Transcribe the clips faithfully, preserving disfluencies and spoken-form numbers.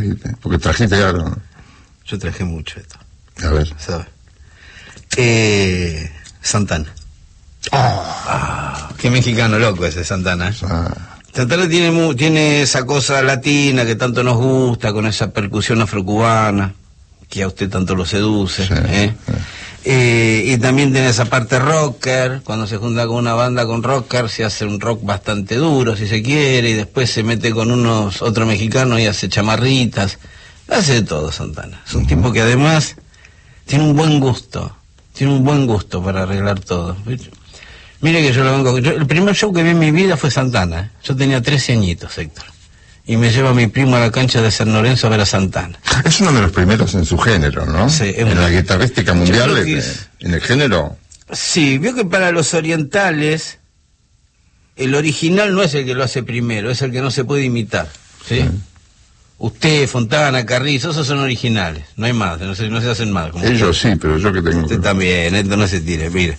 trajiste? Porque trajiste algo, ¿no? Yo traje mucho esto. A ver. ¿Sabes? Eh, Santana. Oh. Ah, qué mexicano loco ese Santana. Ah. Santana tiene, mu tiene esa cosa latina que tanto nos gusta, con esa percusión afrocubana, que a usted tanto lo seduce. Sí, ¿eh? sí. Eh, y también tiene esa parte rocker, cuando se junta con una banda con rocker se hace un rock bastante duro si se quiere, y después se mete con unos otros mexicanos y hace chamarritas, hace de todo Santana. Es un uh-huh. tipo que además tiene un buen gusto, tiene un buen gusto para arreglar todo. Mire que yo lo vengo, yo, el primer show que vi en mi vida fue Santana, yo tenía trece añitos, Héctor. Y me lleva mi primo a la cancha de San Lorenzo a ver a Santana. Es uno de los primeros en su género, ¿no? Sí, en una... la guitarrística mundial, es... en el género. Sí, vio que para los orientales el original no es el que lo hace primero, es el que no se puede imitar, ¿sí? Sí. Usted, Fontana, Carrizo, esos son originales, no hay más, no se, no se hacen más. Como Ellos usted. Sí, pero yo que tengo... Usted también, esto no se tire, mire.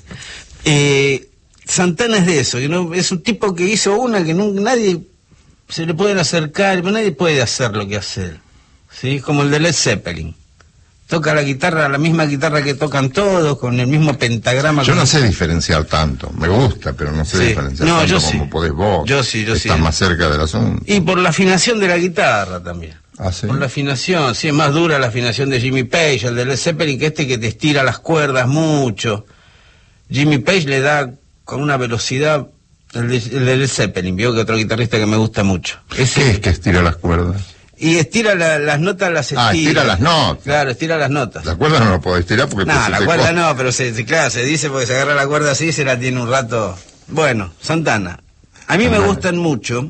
Eh, Santana es de eso, que no, es un tipo que hizo una que no, nadie... se le pueden acercar, pero nadie puede hacer lo que hace él, ¿sí? Como el de Led Zeppelin. Toca la guitarra, la misma guitarra que tocan todos, con el mismo pentagrama. Yo no con... sé diferenciar tanto, me gusta, pero no sé sí. diferenciar no, tanto yo como sí. podés vos. Yo sí, yo estás sí. Estás más cerca del asunto. Y por la afinación de la guitarra también. ¿Ah, sí? Por la afinación, sí, es más dura la afinación de Jimmy Page, el de Led Zeppelin, que este que te estira las cuerdas mucho. Jimmy Page le da con una velocidad... El de, el de Led Zeppelin, vio que otro guitarrista que me gusta mucho. Ese, ¿Qué es que estira las cuerdas? Y estira la, las notas, las estira. Ah, estira las notas. Claro, estira las notas. La cuerda no la podés estirar porque... No, la cuerda corta. no, pero se, se, claro, se dice porque se agarra la cuerda así y se la tiene un rato. Bueno, Santana. A mí Santana. me gustan mucho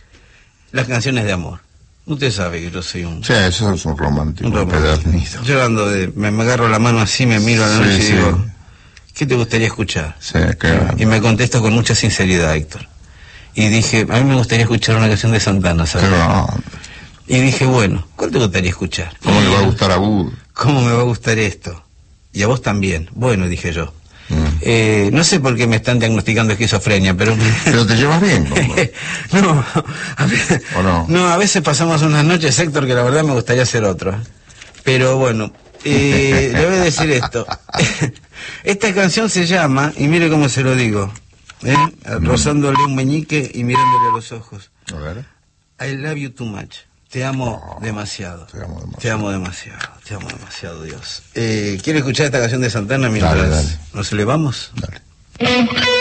las canciones de amor. Usted sabe que yo soy un... Sí, eso es un romántico. Un romántico. Yo ando de... Me, me agarro la mano así, me miro a la noche sí, y sí. digo... ¿Qué te gustaría escuchar? Sí, claro. Y me contesta con mucha sinceridad, Héctor. Y dije, a mí me gustaría escuchar una canción de Santana, ¿sabes? Claro. Y dije, bueno, ¿cuál te gustaría escuchar? ¿Cómo le va a gustar a vos? ¿Cómo me va a gustar esto? Y a vos también. Bueno, dije yo. Mm. Eh, no sé por qué me están diagnosticando esquizofrenia, pero... Pero te llevas bien, no, a veces, ¿o no? No, a veces pasamos unas noches, Héctor, que la verdad me gustaría hacer otro. Pero bueno, eh, le voy a decir esto. Esta canción se llama, y mire cómo se lo digo, ¿eh? Mm. rozándole un meñique y mirándole a los ojos. A ver. I love you too much. Te amo oh, demasiado. Te amo demasiado. Te amo demasiado. Te amo demasiado, Dios. Eh, ¿Quiere escuchar esta canción de Santana mientras dale, dale. nos elevamos? Dale.